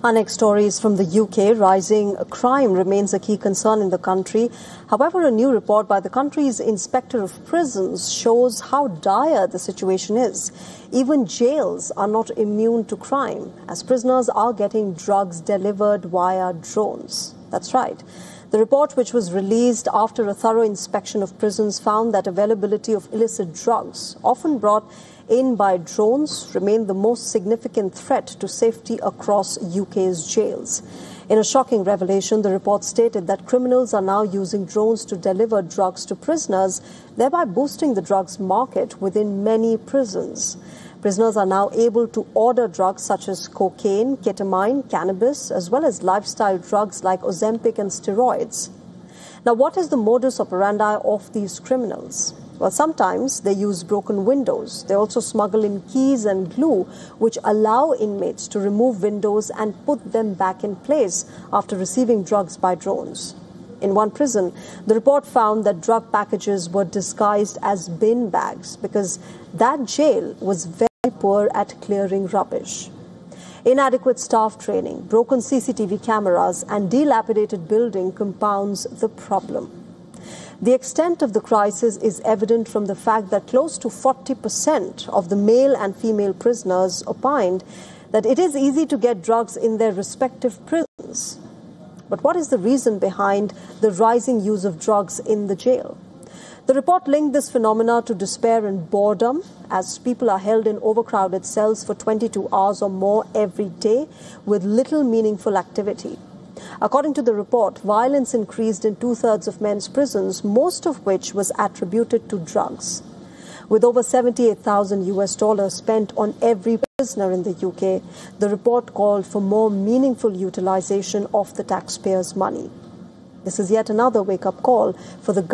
Our next story is from the UK. Rising crime remains a key concern in the country. However, a new report by the country's Inspector of Prisons shows how dire the situation is. Even jails are not immune to crime, as prisoners are getting drugs delivered via drones. That's right. The report, which was released after a thorough inspection of prisons, found that availability of illicit drugs, often brought in by drones, remain the most significant threat to safety across UK's jails. In a shocking revelation, the report stated that criminals are now using drones to deliver drugs to prisoners, thereby boosting the drugs market within many prisons. Prisoners are now able to order drugs such as cocaine, ketamine, cannabis, as well as lifestyle drugs like Ozempic and steroids. Now, what is the modus operandi of these criminals? Well, sometimes they use broken windows. They also smuggle in keys and glue, which allow inmates to remove windows and put them back in place after receiving drugs by drones. In one prison, the report found that drug packages were disguised as bin bags because that jail was very poor at clearing rubbish. Inadequate staff training, broken CCTV cameras, and dilapidated building compounds the problem. The extent of the crisis is evident from the fact that close to 40% of the male and female prisoners opined that it is easy to get drugs in their respective prisons. But what is the reason behind the rising use of drugs in the jail? The report linked this phenomena to despair and boredom, as people are held in overcrowded cells for 22 hours or more every day with little meaningful activity. According to the report, violence increased in two-thirds of men's prisons, most of which was attributed to drugs. With over $78,000 spent on every prisoner in the UK, the report called for more meaningful utilization of the taxpayers' money. This is yet another wake-up call for the